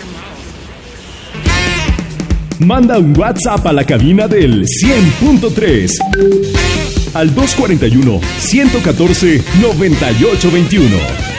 Manda un WhatsApp a la cabina del 100.3 al 241-114-9821.